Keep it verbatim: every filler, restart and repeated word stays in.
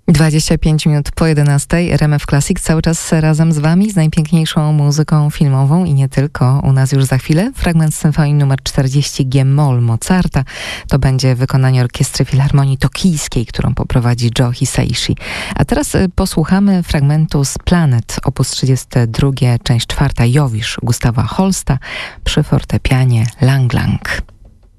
dwadzieścia pięć minut po jedenastej, R M F Classic cały czas razem z Wami, z najpiękniejszą muzyką filmową i nie tylko. U nas już za chwilę fragment symfonii numer czterdzieści G-moll Mozarta. To będzie wykonanie Orkiestry Filharmonii Tokijskiej, którą poprowadzi Joe Hisaishi. A teraz posłuchamy fragmentu z Planet, opus trzydziesty drugi, część czwarta, Jowisz Gustawa Holsta przy fortepianie Lang Lang.